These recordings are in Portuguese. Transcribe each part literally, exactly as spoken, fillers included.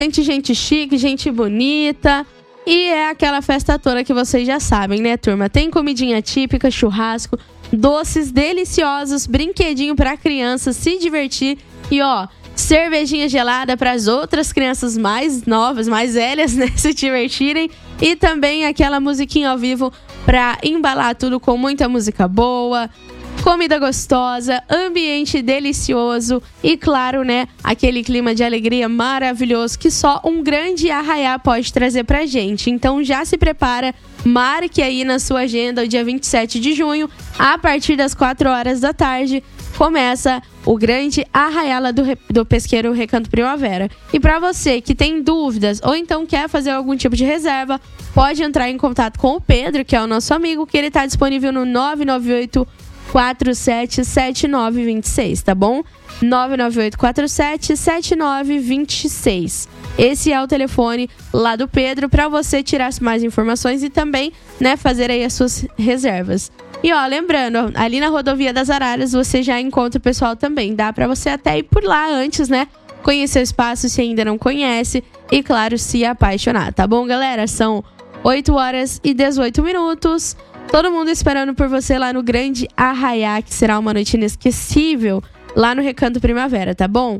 Gente, gente chique, gente bonita. E é aquela festa toda que vocês já sabem, né, turma? Tem comidinha típica, churrasco, doces deliciosos, brinquedinho pra criança se divertir. E ó, cervejinha gelada para as outras crianças mais novas, mais velhas, né, se divertirem. E também aquela musiquinha ao vivo pra embalar tudo com muita música boa. Comida gostosa, ambiente delicioso e, claro, né, aquele clima de alegria maravilhoso que só um grande arraiá pode trazer pra gente. Então já se prepara, marque aí na sua agenda o dia vinte e sete de junho, a partir das quatro horas da tarde, começa o grande arraiá lá do, do Pesqueiro Recanto Primavera. E para você que tem dúvidas ou então quer fazer algum tipo de reserva, pode entrar em contato com o Pedro, que é o nosso amigo, que ele está disponível no nove nove oito quatro sete sete nove dois seis, tá bom? nove nove oito quatro sete sete nove dois seis. Esse é o telefone lá do Pedro para você tirar mais informações e também, né, fazer aí as suas reservas. E ó, lembrando, ali na Rodovia das Araras você já encontra o pessoal também. Dá para você até ir por lá antes, né? Conhecer o espaço se ainda não conhece e, claro, se apaixonar, tá bom, galera? São oito horas e dezoito minutos. Todo mundo esperando por você lá no grande arraiá, que será uma noite inesquecível lá no Recanto Primavera, tá bom?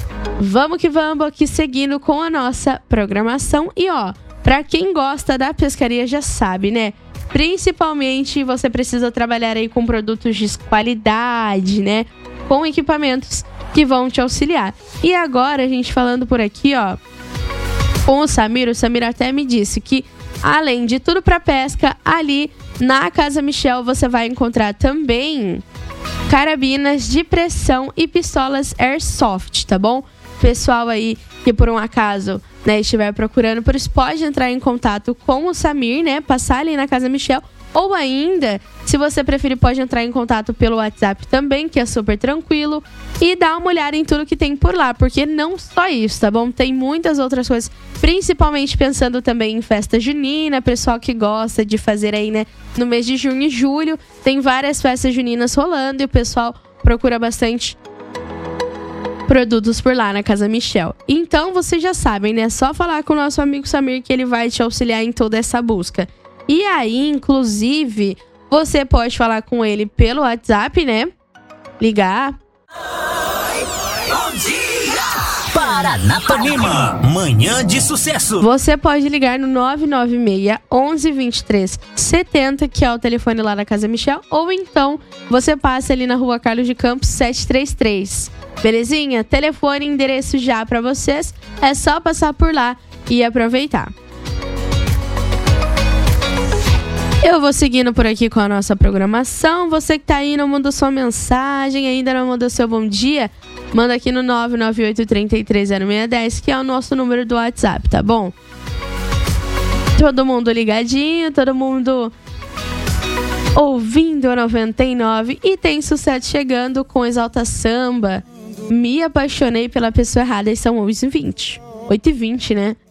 Vamos que vamos aqui seguindo com a nossa programação. E ó, pra quem gosta da pescaria já sabe, né? Principalmente você precisa trabalhar aí com produtos de qualidade, né? Com equipamentos que vão te auxiliar. E agora a gente falando por aqui, ó, com o Samir, o Samir até me disse que além de tudo para pesca, ali na Casa Michel você vai encontrar também carabinas de pressão e pistolas Airsoft, tá bom? Pessoal aí que por um acaso, né, estiver procurando, por isso pode entrar em contato com o Samir, né, passar ali na Casa Michel, ou ainda, se você preferir, pode entrar em contato pelo WhatsApp também, que é super tranquilo, e dar uma olhada em tudo que tem por lá, porque não só isso, tá bom? Tem muitas outras coisas, principalmente pensando também em festa junina, pessoal que gosta de fazer aí, né, no mês de junho e julho, tem várias festas juninas rolando e o pessoal procura bastante produtos por lá na Casa Michel. Então, vocês já sabem, né? É só falar com o nosso amigo Samir que ele vai te auxiliar em toda essa busca. E aí, inclusive, você pode falar com ele pelo WhatsApp, né? Ligar. Bom dia! Paranapanema, manhã de sucesso. Você pode ligar no nove nove seis, onze, vinte e três, setenta, que é o telefone lá da Casa Michel. Ou então, você passa ali na rua Carlos de Campos, setecentos e trinta e três. Belezinha? Telefone e endereço já pra vocês. É só passar por lá e aproveitar. Eu vou seguindo por aqui com a nossa programação. Você que tá aí, não mandou sua mensagem, ainda não mandou seu bom dia, manda aqui no nove nove oito, três três zero seis um zero, que é o nosso número do WhatsApp, tá bom? Todo mundo ligadinho, todo mundo ouvindo a noventa e nove. E tem sucesso chegando com Exalta Samba. Me apaixonei pela pessoa errada e são oito e vinte. oito e vinte, né?